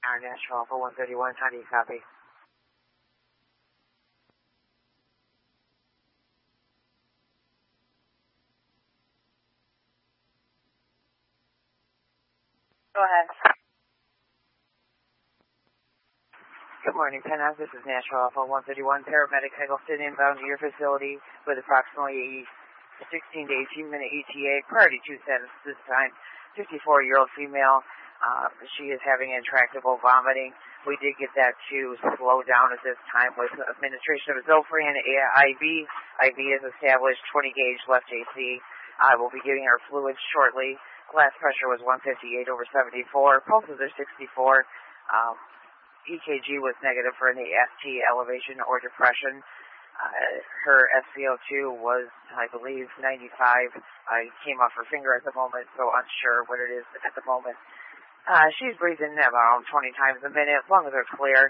National Alpha 131, how do you copy? Go ahead. Good morning, Penthouse. This is National Alpha 131. Paramedic Eggleston inbound to your facility with approximately a 16 to 18 minute ETA. Priority 2 status this time. 54-year-old female. She is having intractable vomiting. We did get that to slow down at this time with administration of Zofran IV. IV is established, 20 gauge left AC. I will be giving her fluids shortly. Last pressure was 158 over 74. Pulses are 64. EKG was negative for any ST elevation or depression. Her SpO2 was, I believe, 95. I came off her finger at the moment, so unsure what it is at the moment. She's breathing about 20 times a minute. Lungs are clear.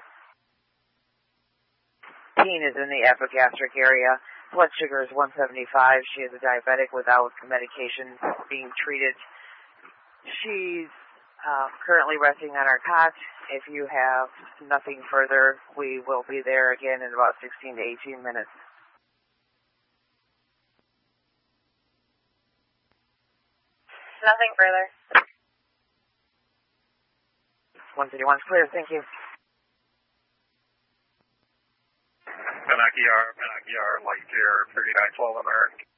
Pain is in the epigastric area. Blood sugar is 175. She is a diabetic without medication being treated. She's currently resting on our cot. If you have nothing further, we will be there again in about 16 to 18 minutes. Nothing further. 131's clear, thank you. Penaki R, Light Gear, 3912 American.